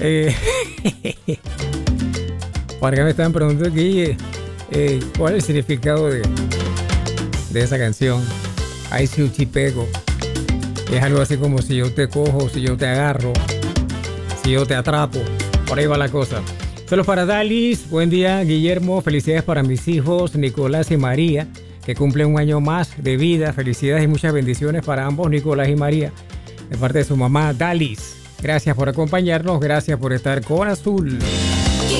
Eh, por acá me estaban preguntando aquí cuál es el significado de esa canción. Ay, si un chipego. Es algo así como si yo te cojo, si yo te agarro, si yo te atrapo. Por ahí va la cosa. Saludos para Dalis. Buen día, Guillermo. Felicidades para mis hijos, Nicolás y María, que cumplen un año más de vida. Felicidades y muchas bendiciones para ambos, Nicolás y María, de parte de su mamá, Dalis. Gracias por acompañarnos. Gracias por estar con Azul.